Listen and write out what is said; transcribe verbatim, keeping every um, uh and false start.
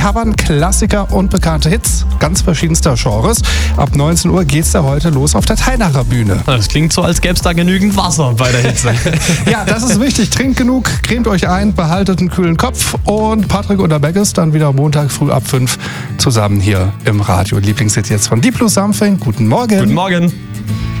Covern, Klassiker und bekannte Hits ganz verschiedenster Genres. Ab neunzehn Uhr geht's da heute los auf der Teinacher Bühne. Das klingt so, als gäbe es da genügend Wasser bei der Hitze. Ja, das ist wichtig. Trinkt genug, cremt euch ein, behaltet einen kühlen Kopf und Patrick und der Beckes dann wieder Montag früh ab fünf zusammen hier im Radio. Lieblingshit jetzt von Deep Blue Something. Guten Morgen. Guten Morgen.